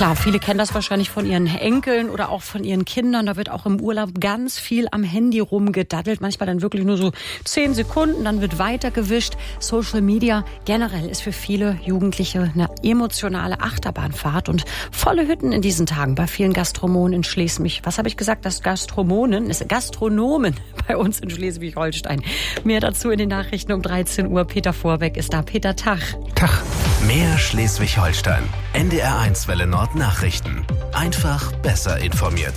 Klar, viele kennen das wahrscheinlich von ihren Enkeln oder auch von ihren Kindern. Da wird auch im Urlaub ganz viel am Handy rumgedaddelt. Manchmal dann wirklich nur so 10 Sekunden, dann wird weitergewischt. Social Media generell ist für viele Jugendliche eine emotionale Achterbahnfahrt und volle Hütten in diesen Tagen bei vielen Gastronomen in Schleswig. Was habe ich gesagt? Das Gastronomen bei uns in Schleswig-Holstein. Mehr dazu in den Nachrichten um 13 Uhr. Peter Vorbeck ist da. Peter, Tag. Tag. Mehr Schleswig-Holstein. NDR1 Welle Nord Nachrichten. Einfach besser informiert.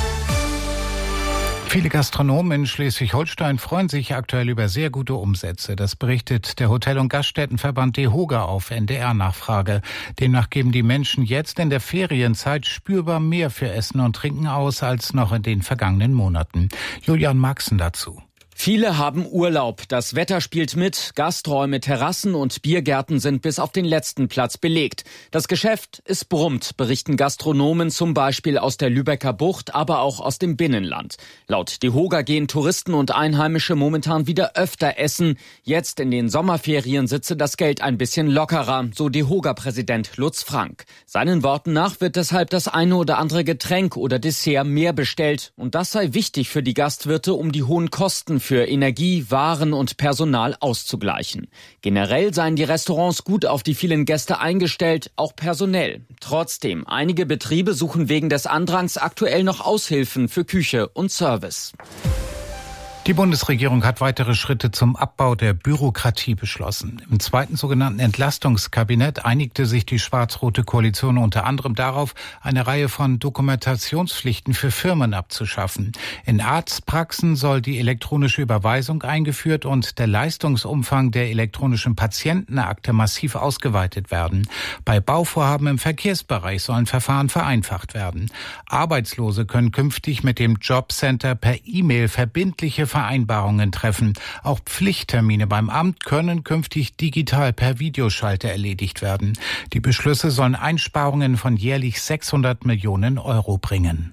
Viele Gastronomen in Schleswig-Holstein freuen sich aktuell über sehr gute Umsätze. Das berichtet der Hotel- und Gaststättenverband DEHOGA auf NDR-Nachfrage. Demnach geben die Menschen jetzt in der Ferienzeit spürbar mehr für Essen und Trinken aus als noch in den vergangenen Monaten. Julian Maxen dazu. Viele haben Urlaub. Das Wetter spielt mit. Gasträume, Terrassen und Biergärten sind bis auf den letzten Platz belegt. Das Geschäft, es brummt, berichten Gastronomen zum Beispiel aus der Lübecker Bucht, aber auch aus dem Binnenland. Laut DEHOGA gehen Touristen und Einheimische momentan wieder öfter essen. Jetzt in den Sommerferien sitze das Geld ein bisschen lockerer, so DEHOGA-Präsident Lutz Frank. Seinen Worten nach wird deshalb das eine oder andere Getränk oder Dessert mehr bestellt. Und das sei wichtig für die Gastwirte, um die hohen Kosten für Energie, Waren und Personal auszugleichen. Generell seien die Restaurants gut auf die vielen Gäste eingestellt, auch personell. Trotzdem, einige Betriebe suchen wegen des Andrangs aktuell noch Aushilfen für Küche und Service. Die Bundesregierung hat weitere Schritte zum Abbau der Bürokratie beschlossen. Im zweiten sogenannten Entlastungskabinett einigte sich die schwarz-rote Koalition unter anderem darauf, eine Reihe von Dokumentationspflichten für Firmen abzuschaffen. In Arztpraxen soll die elektronische Überweisung eingeführt und der Leistungsumfang der elektronischen Patientenakte massiv ausgeweitet werden. Bei Bauvorhaben im Verkehrsbereich sollen Verfahren vereinfacht werden. Arbeitslose können künftig mit dem Jobcenter per E-Mail verbindliche Vereinbarungen treffen. Auch Pflichttermine beim Amt können künftig digital per Videoschalte erledigt werden. Die Beschlüsse sollen Einsparungen von jährlich 600 Millionen Euro bringen.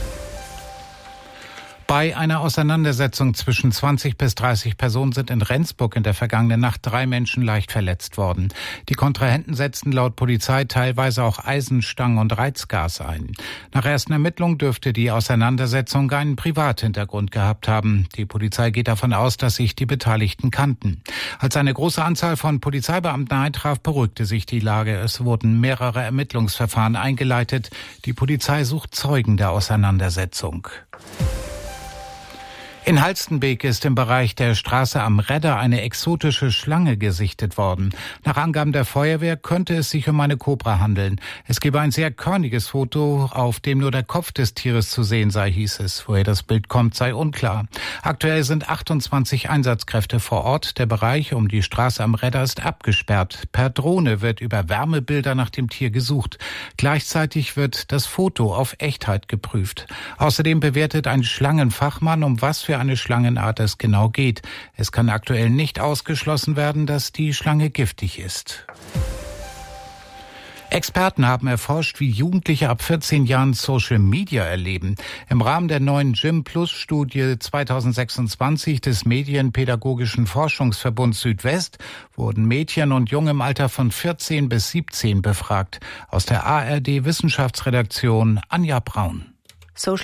Bei einer Auseinandersetzung zwischen 20 bis 30 Personen sind in Rendsburg in der vergangenen Nacht 3 Menschen leicht verletzt worden. Die Kontrahenten setzten laut Polizei teilweise auch Eisenstangen und Reizgas ein. Nach ersten Ermittlungen dürfte die Auseinandersetzung einen Privathintergrund gehabt haben. Die Polizei geht davon aus, dass sich die Beteiligten kannten. Als eine große Anzahl von Polizeibeamten eintraf, beruhigte sich die Lage. Es wurden mehrere Ermittlungsverfahren eingeleitet. Die Polizei sucht Zeugen der Auseinandersetzung. In Halstenbek ist im Bereich der Straße am Redder eine exotische Schlange gesichtet worden. Nach Angaben der Feuerwehr könnte es sich um eine Kobra handeln. Es gebe ein sehr körniges Foto, auf dem nur der Kopf des Tieres zu sehen sei, hieß es. Woher das Bild kommt, sei unklar. Aktuell sind 28 Einsatzkräfte vor Ort. Der Bereich um die Straße am Redder ist abgesperrt. Per Drohne wird über Wärmebilder nach dem Tier gesucht. Gleichzeitig wird das Foto auf Echtheit geprüft. Außerdem bewertet ein Schlangenfachmann, um was für eine Schlangenart es genau geht. Es kann aktuell nicht ausgeschlossen werden, dass die Schlange giftig ist. Experten haben erforscht, wie Jugendliche ab 14 Jahren Social Media erleben. Im Rahmen der neuen Gym-Plus-Studie 2026 des Medienpädagogischen Forschungsverbunds Südwest wurden Mädchen und Junge im Alter von 14 bis 17 befragt. Aus der ARD-Wissenschaftsredaktion Anja Braun.